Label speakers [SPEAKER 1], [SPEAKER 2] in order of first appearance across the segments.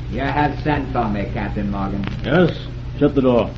[SPEAKER 1] You have sent for me, Captain Morgan.
[SPEAKER 2] Yes? Shut the door.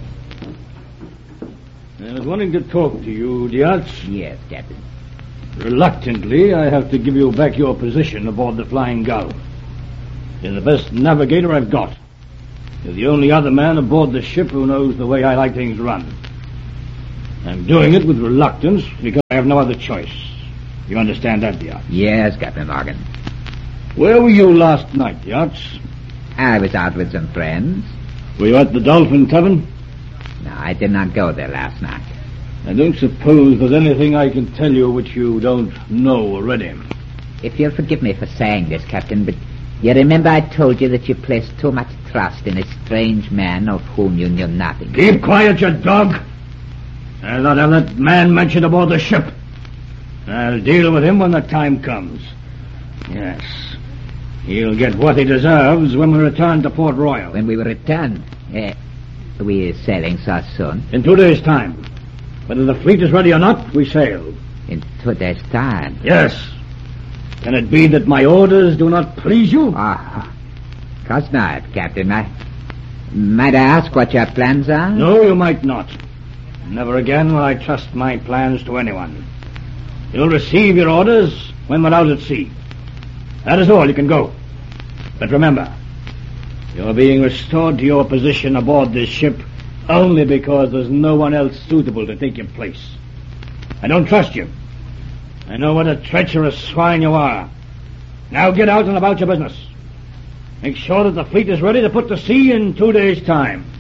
[SPEAKER 2] I was wanting to talk to you, Diaz.
[SPEAKER 1] Yes, Captain.
[SPEAKER 2] Reluctantly, I have to give you back your position aboard the Flying Gull. You're the best navigator I've got. You're the only other man aboard the ship who knows the way I like things run. I'm doing it with reluctance because I have no other choice. You understand that, Diaz?
[SPEAKER 1] Yes, Captain Morgan.
[SPEAKER 2] Where were you last night, Diaz?
[SPEAKER 1] I was out with some friends.
[SPEAKER 2] Were you at the Dolphin Tavern?
[SPEAKER 1] No, I did not go there last night.
[SPEAKER 2] I don't suppose there's anything I can tell you which you don't know already.
[SPEAKER 1] If you'll forgive me for saying this, Captain, but you remember I told you that you placed too much trust in a strange man of whom you knew nothing.
[SPEAKER 2] Keep quiet, you dog. I'll not have that man mentioned aboard the ship. I'll deal with him when the time comes. Yes. He'll get what he deserves when we return to Port Royal.
[SPEAKER 1] When we will return? We're sailing so soon?
[SPEAKER 2] In 2 days' time. Whether the fleet is ready or not, we sail.
[SPEAKER 1] In 2 days' time?
[SPEAKER 2] Yes. Can it be that my orders do not please you?
[SPEAKER 1] Course not, Captain. Might I ask what your plans are?
[SPEAKER 2] No, you might not. Never again will I trust my plans to anyone. You'll receive your orders when we're out at sea. That is all. You can go. But remember, you're being restored to your position aboard this ship only because there's no one else suitable to take your place. I don't trust you. I know what a treacherous swine you are. Now get out and about your business. Make sure that the fleet is ready to put to sea in 2 days' time.